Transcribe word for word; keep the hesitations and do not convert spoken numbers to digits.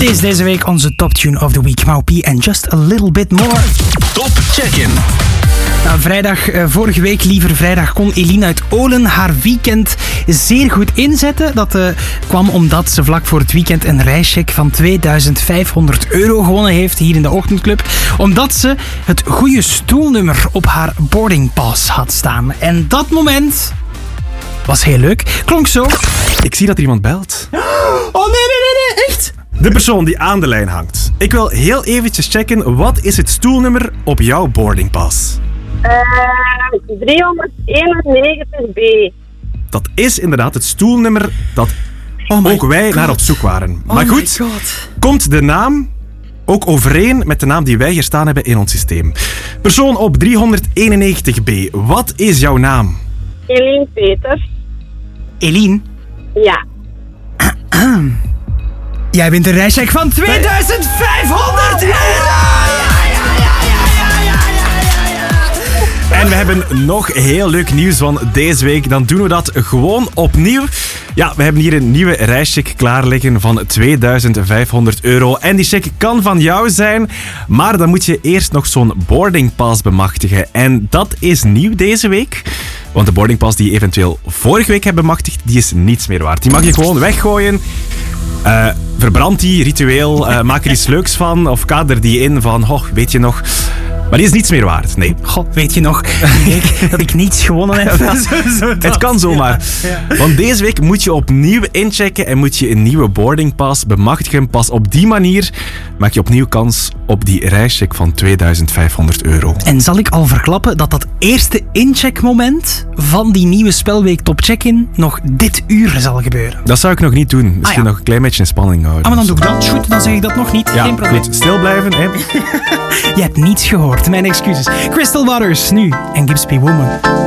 is deze week onze top tune of the week. Maupi and Just a Little Bit More. Top Check-in. Nou, vrijdag, uh, vorige week, liever vrijdag, kon Eline uit Olen haar weekend zeer goed inzetten. Dat uh, kwam omdat ze vlak voor het weekend een reischeck van tweeduizend vijfhonderd euro gewonnen heeft hier in de Ochtendclub. Omdat ze het goede stoelnummer op haar boardingpass had staan. En dat moment was heel leuk. Klonk zo. Ik zie dat er iemand belt. Oh nee, nee, nee, nee, echt? De persoon die aan de lijn hangt. Ik wil heel eventjes checken, wat is het stoelnummer op jouw boardingpass? Uh, driehonderdeenennegentig B. Dat is inderdaad het stoelnummer dat Oh ook wij God. naar op zoek waren. Oh maar my goed, God. komt de naam ook overeen met de naam die wij hier staan hebben in ons systeem. Persoon op driehonderdeenennegentig B, wat is jouw naam? Eline Peters. Eline, Ja. jij wint een reischeck van tweeduizend vijfhonderd euro! En we hebben nog heel leuk nieuws van deze week. Dan doen we dat gewoon opnieuw. Ja, we hebben hier een nieuwe reischeck klaar liggen van tweeduizend vijfhonderd euro. En die check kan van jou zijn, maar dan moet je eerst nog zo'n boardingpass bemachtigen. En dat is nieuw deze week. Want de boardingpass die je eventueel vorige week hebt bemachtigd, die is niets meer waard. Die mag je gewoon weggooien. Uh, verbrand die ritueel, uh, maak er iets leuks van. Of kader die in van, oh, weet je nog... Maar die is niets meer waard, nee. God, weet je nog, die week dat ik niets gewonnen heb? Zo, zo Het dat. kan zomaar. Ja, ja. Want deze week moet je opnieuw inchecken en moet je een nieuwe boardingpass bemachtigen. Pas op die manier maak je opnieuw kans op die reischeck van tweeduizend vijfhonderd euro. En zal ik al verklappen dat dat eerste incheckmoment van die nieuwe spelweek Top Check-in nog dit uur zal gebeuren? Dat zou ik nog niet doen. Misschien Ah, ja. nog een klein beetje in spanning houden. Ah, maar dan doe ik dat. Goed, dan zeg ik dat nog niet. Ja, Geen probleem. goed. Stil blijven, hè. Je hebt niets gehoord. Mijn excuses. Crystal Waters nu en Gibbs Be Woman.